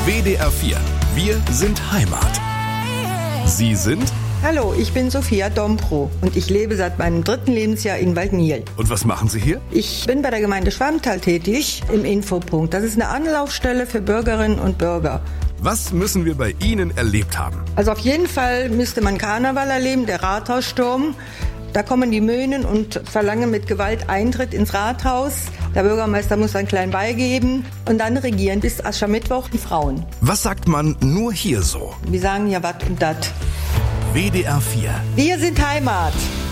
WDR 4. Wir sind Heimat. Sie sind? Hallo, ich bin Sophia Dombrow und ich lebe seit meinem 3. Lebensjahr in Waldnierl. Und was machen Sie hier? Ich bin bei der Gemeinde Schwalmtal tätig im Infopunkt. Das ist eine Anlaufstelle für Bürgerinnen und Bürger. Was müssen wir bei Ihnen erlebt haben? Also auf jeden Fall müsste man Karneval erleben, der Rathaussturm. Da kommen die Möhnen und verlangen mit Gewalt Eintritt ins Rathaus. Der Bürgermeister muss einen kleinen Ball geben und dann regieren bis Aschermittwoch die Frauen. Was sagt man nur hier so? Wir sagen ja wat und dat. WDR 4. Wir sind Heimat.